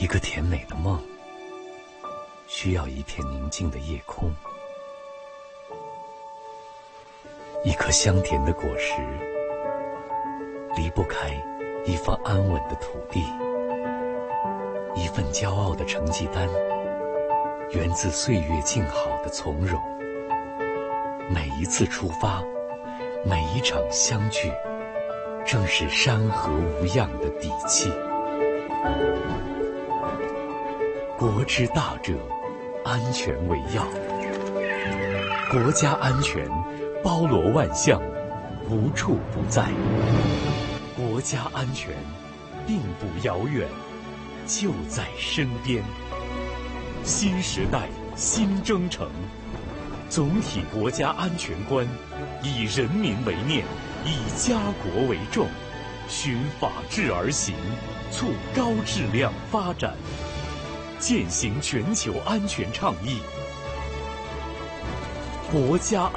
一个甜美的梦，需要一片宁静的夜空，一颗香甜的果实，离不开一方安稳的土地，一份骄傲的成绩单，源自岁月静好的从容。每一次出发，每一场相聚，正是山河无恙的底气。国之大者，安全为要。国家安全包罗万象，无处不在。国家安全并不遥远，就在身边。新时代新征程，总体国家安全观以人民为念，以家国为重，循法治而行，促高质量发展，践行全球安全倡议。国家